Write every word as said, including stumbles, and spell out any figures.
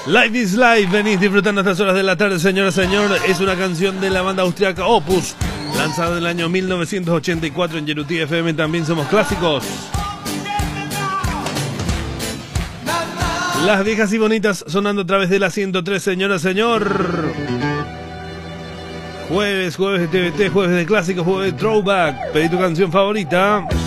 Life is Life, venís disfrutando estas horas de la tarde, señora, señor. Es una canción de la banda austriaca Opus, lanzada en el año mil novecientos ochenta y cuatro en Yeruti F M. También somos clásicos. Las viejas y bonitas sonando a través de la ciento tres, señora, señor. Jueves, jueves de T V T, jueves de clásicos, jueves de throwback. Pedí tu canción favorita.